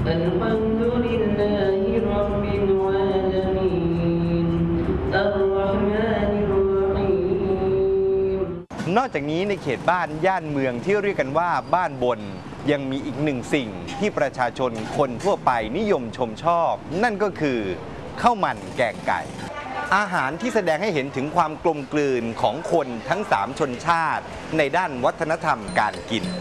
الحمد لله رب العالمين الرحمن الرحيم นอกจากนี้ในเขตบ้านย่านเมืองที่เรียกกันว่าบ้านบนยังมีอีกหนึ่งสิ่งที่ประชาชนคนทั่วไปนิยมชมชอบ นั่นก็คือข้าวมันแกงไก่อาหารที่แสดงให้เห็นถึงความกลมกลืนของคนทั้ง3ชนชาติในด้านวัฒนธรรมการกิน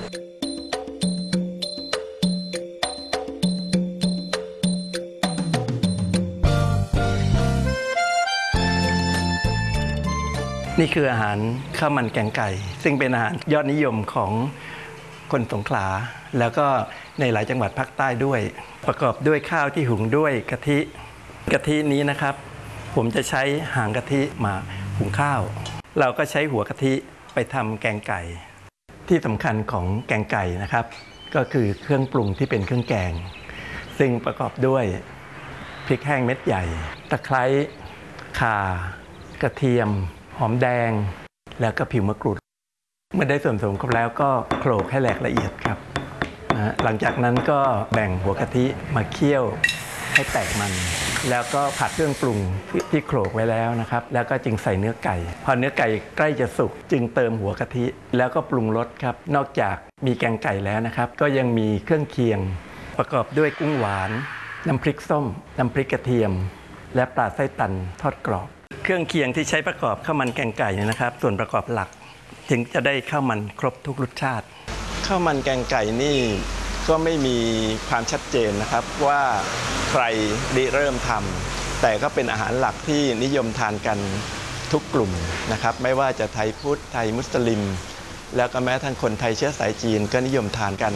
นี่คืออาหารข้าวมันแกงไก่ซึ่งเป็นอาหารยอดนิยมของคนสงขลาแล้วก็ในหลายจังหวัดภาคใต้ด้วยประกอบด้วยข้าวที่หุงด้วยกะทินี้นะครับผมจะใช้หางกะทิมาหุงข้าวเราก็ใช้หัวกะทิไปทำแกงไก่ที่สำคัญของแกงไก่นะครับก็คือเครื่องปรุงที่เป็นเครื่องแกงซึ่งประกอบด้วยพริกแห้งเม็ดใหญ่ตะไคร้ข่ากระเทียมหอมแดงแล้วก็ผิวมะกรูดเมื่อได้ส่วนผสมครบแล้วก็โขลกให้แหลกละเอียดครับหลังจากนั้นก็แบ่งหัวกะทิมาเคี่ยวให้แตกมันแล้วก็ผัดเครื่องปรุงที่โขลกไว้แล้วนะครับแล้วก็จึงใส่เนื้อไก่พอเนื้อไก่ใกล้จะสุกจึงเติมหัวกะทิแล้วก็ปรุงรสครับนอกจากมีแกงไก่แล้วนะครับก็ยังมีเครื่องเคียงประกอบด้วยกุ้งหวานน้ำพริกส้มน้ำพริกกระเทียมและปลาไส้ตันทอดกรอบเครื่องเคียงที่ใช้ประกอบข้าวมันแกงไก่นะครับส่วนประกอบหลักถึงจะได้ข้าวมันครบทุกรสชาติข้าวมันแกงไก่นี่ก็ไม่มีความชัดเจนนะครับว่าใครได้เริ่มทำแต่ก็เป็นอาหารหลักที่นิยมทานกันทุกกลุ่มนะครับไม่ว่าจะไทยพุทธไทยมุสลิมแล้วก็แม้ทั้งคนไทยเชื้อสายจีนก็นิยมทานกัน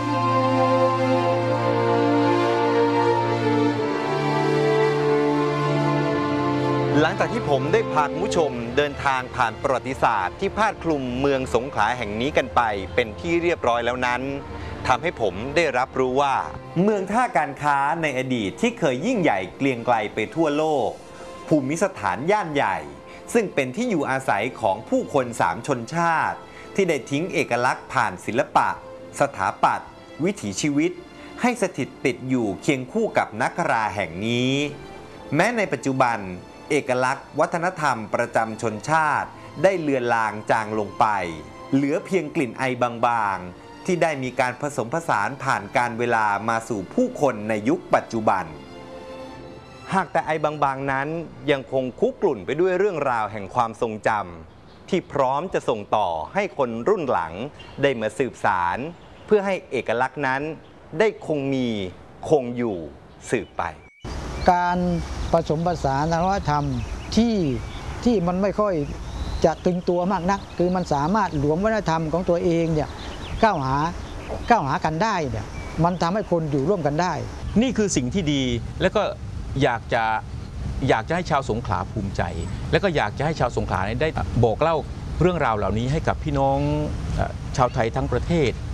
หลังจากที่ผมได้พาคุณผู้ชมเดินทางผ่านประวัติศาสตร์ที่พาดคลุมเมืองสงขลาแห่งนี้กันไปเป็นที่เรียบร้อยแล้วนั้นทำให้ผมได้รับรู้ว่าเมืองท่าการค้าในอดีตที่เคยยิ่งใหญ่เกรียงไกรไปทั่วโลกภูมิสถานย่านใหญ่ซึ่งเป็นที่อยู่อาศัยของผู้คน3ชนชาติที่ได้ทิ้งเอกลักษณ์ผ่านศิลปะสถาปัตย์วิถีชีวิตให้สถิตติดอยู่เคียงคู่กับนักราแห่งนี้แม้ในปัจจุบันเอกลักษณ์วัฒนธรรมประจำชนชาติได้เลือนลางจางลงไปเหลือเพียงกลิ่นไอบางๆที่ได้มีการผสมผสานผ่านการเวลามาสู่ผู้คนในยุคปัจจุบันหากแต่ไอบางๆนั้นยังคงคุกรุ่นไปด้วยเรื่องราวแห่งความทรงจำที่พร้อมจะส่งต่อให้คนรุ่นหลังได้มาสืบสานเพื่อให้เอกลักษณ์นั้นได้คงมีคงอยู่สืบไปการผสมผสานวัฒนธรรมที่มันไม่ค่อยจะตึงตัวมากนักคือมันสามารถหลวมวัฒนธรรมของตัวเองเนี่ยก้าวหากันได้เนี่ยมันทำให้คนอยู่ร่วมกันได้นี่คือสิ่งที่ดีแล้วก็อยากจะให้ชาวสงขลาภูมิใจ แล้วก็อยากจะให้ชาวสงขลาได้บอกเล่าเรื่องราวเหล่านี้ให้กับพี่น้องชาวไทยทั้งประเทศ